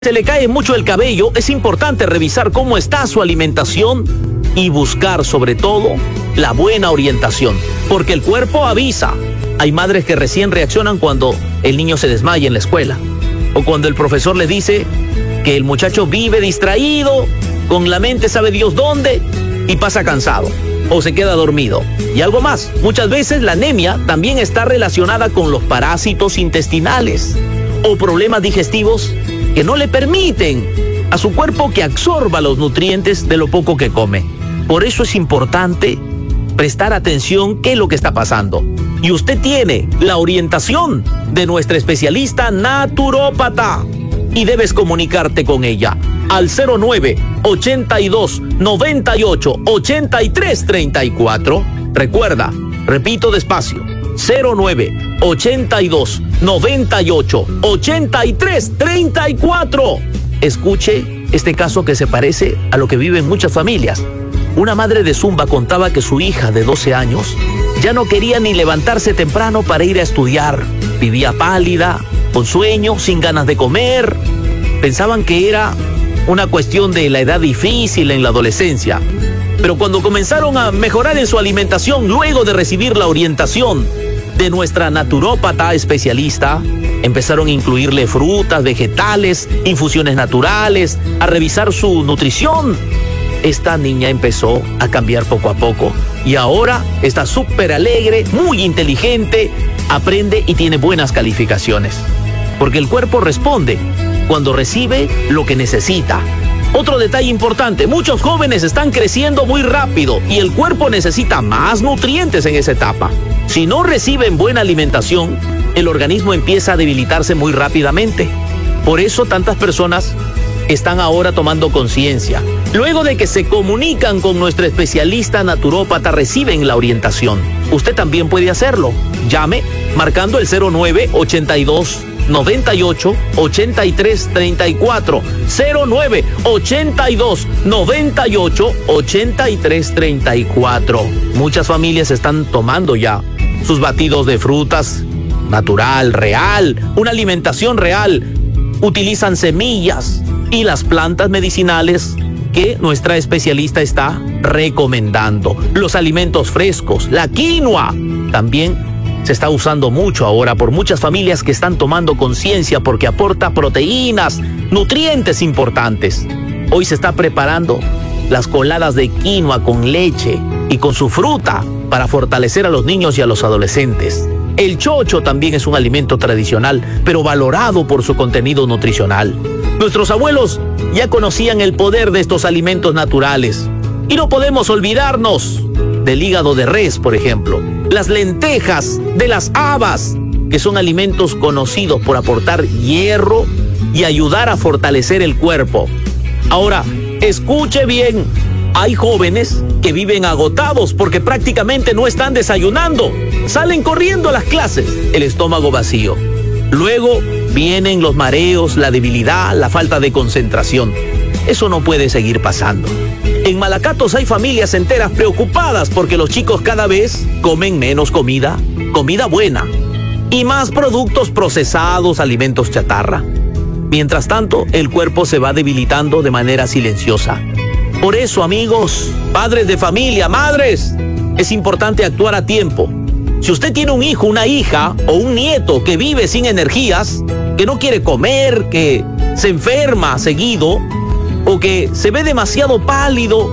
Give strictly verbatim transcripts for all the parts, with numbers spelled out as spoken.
Se le cae mucho el cabello, es importante revisar cómo está su alimentación y buscar sobre todo la buena orientación, porque el cuerpo avisa. Hay madres que recién reaccionan cuando el niño se desmaya en la escuela o cuando el profesor le dice que el muchacho vive distraído, con la mente sabe Dios dónde y pasa cansado o se queda dormido. Y algo más, muchas veces la anemia también está relacionada con los parásitos intestinales o problemas digestivos que no le permiten a su cuerpo que absorba los nutrientes de lo poco que come. Por eso es importante prestar atención qué es lo que está pasando. Y usted tiene la orientación de nuestra especialista naturópata y debes comunicarte con ella al cero nueve, ochenta y dos, noventa y ocho, ochenta y tres, treinta y cuatro. Recuerda, repito despacio, cero nueve, ochenta y dos, noventa y ocho, ochenta y tres, treinta y cuatro. Escuche este caso que se parece a lo que viven muchas familias. Una madre de Zumba contaba que su hija de doce años ya no quería ni levantarse temprano para ir a estudiar. Vivía pálida, con sueño, sin ganas de comer. Pensaban que era una cuestión de la edad difícil en la adolescencia. Pero cuando comenzaron a mejorar en su alimentación, luego de recibir la orientación de nuestra naturópata especialista, empezaron a incluirle frutas, vegetales, infusiones naturales, a revisar su nutrición. Esta niña empezó a cambiar poco a poco y ahora está súper alegre, muy inteligente, aprende y tiene buenas calificaciones. Porque el cuerpo responde cuando recibe lo que necesita. Otro detalle importante, muchos jóvenes están creciendo muy rápido y el cuerpo necesita más nutrientes en esa etapa. Si no reciben buena alimentación, el organismo empieza a debilitarse muy rápidamente. Por eso tantas personas están ahora tomando conciencia. Luego de que se comunican con nuestra especialista naturópata, reciben la orientación. Usted también puede hacerlo. Llame marcando el cero nueve, ochenta y dos, noventa y ocho, ochenta y tres, treinta y cuatro. cero nueve, ochenta y dos, noventa y ocho, ochenta y tres, treinta y cuatro. Muchas familias están tomando ya sus batidos de frutas natural, real, una alimentación real. Utilizan semillas y las plantas medicinales que nuestra especialista está recomendando. Los alimentos frescos, la quinoa, también se está usando mucho ahora por muchas familias que están tomando conciencia porque aporta proteínas, nutrientes importantes. Hoy se está preparando las coladas de quinoa con leche y con su fruta para fortalecer a los niños y a los adolescentes. El chocho también es un alimento tradicional, pero valorado por su contenido nutricional. Nuestros abuelos ya conocían el poder de estos alimentos naturales. Y no podemos olvidarnos del hígado de res, por ejemplo. Las lentejas, de las habas, que son alimentos conocidos por aportar hierro y ayudar a fortalecer el cuerpo. Ahora, escuche bien. Hay jóvenes que viven agotados porque prácticamente no están desayunando. Salen corriendo a las clases, el estómago vacío. Luego vienen los mareos, la debilidad, la falta de concentración. Eso no puede seguir pasando. En Malacatos hay familias enteras preocupadas porque los chicos cada vez comen menos comida, comida buena, y más productos procesados, alimentos chatarra. Mientras tanto, el cuerpo se va debilitando de manera silenciosa. Por eso, amigos, padres de familia, madres, es importante actuar a tiempo. Si usted tiene un hijo, una hija o un nieto que vive sin energías, que no quiere comer, que se enferma seguido o que se ve demasiado pálido,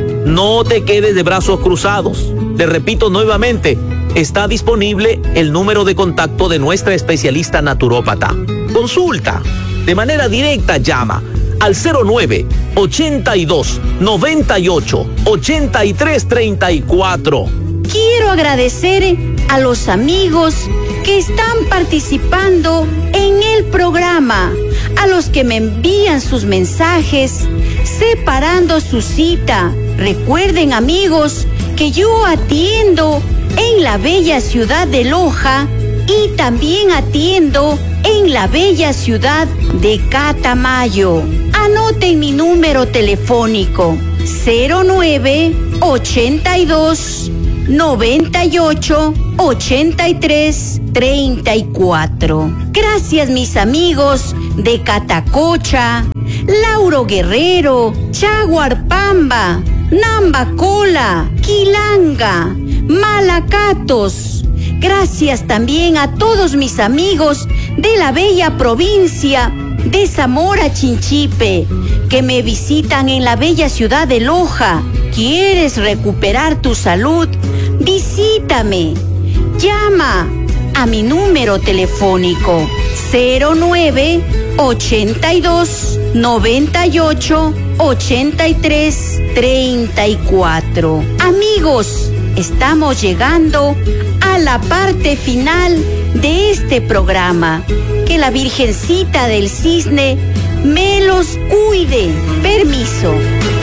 no te quedes de brazos cruzados. Te repito nuevamente, está disponible el número de contacto de nuestra especialista naturópata. Consulta, de manera directa llama al cero nueve, ochenta y dos, noventa y ocho, ochenta y tres, treinta y cuatro. Quiero agradecer a los amigos que están participando en el programa, a los que me envían sus mensajes, separando su cita. Recuerden, amigos, que yo atiendo en la bella ciudad de Loja y también atiendo en la bella ciudad de Catamayo. Anoten mi número telefónico cero nueve, ochenta y dos, noventa y ocho, ochenta y tres, treinta y cuatro. Gracias, mis amigos. de Catacocha, Lauro Guerrero, Chaguarpamba, Nambacola, Quilanga, Malacatos. Gracias también a todos mis amigos de la bella provincia de Zamora Chinchipe, que me visitan en la bella ciudad de Loja. ¿Quieres recuperar tu salud? Visítame. Llama a mi número telefónico cero nueve ochenta y dos noventa y ocho ochenta y tres treinta y cuatro. Amigos, estamos llegando a la parte final de este programa. Que la Virgencita del Cisne me los cuide. Permiso.